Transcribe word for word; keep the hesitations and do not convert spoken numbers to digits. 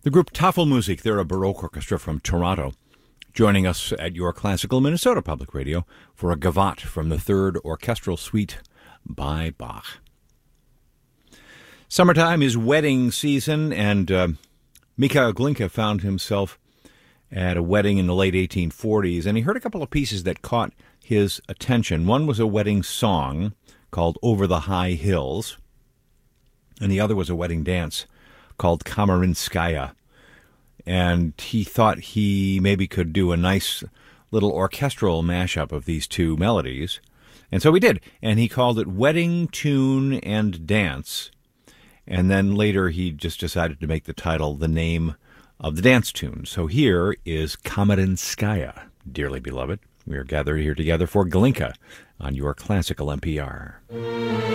The group Tafelmusik, they're a Baroque orchestra from Toronto, joining us at your Classical Minnesota Public Radio for a gavotte from the Third Orchestral Suite by Bach. Summertime is wedding season, and uh, Mikhail Glinka found himself at a wedding in the late eighteen forties, and he heard a couple of pieces that caught his attention. One was a wedding song called Over the High Hills, and the other was a wedding dance called Kamarinskaya. And he thought he maybe could do a nice little orchestral mashup of these two melodies. And so he did. And he called it Wedding Tune and Dance. And then later he just decided to make the title the name of the dance tune. So here is Kamarinskaya, dearly beloved. We are gathered here together for Glinka on your Classical N P R.